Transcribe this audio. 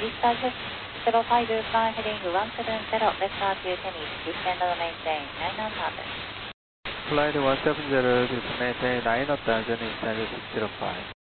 Dispatch 05 flying heading 170, left now to Tennis, descend and maintain 9 knots orbit. Flight 170, maintain 9 knots, Tennis 05.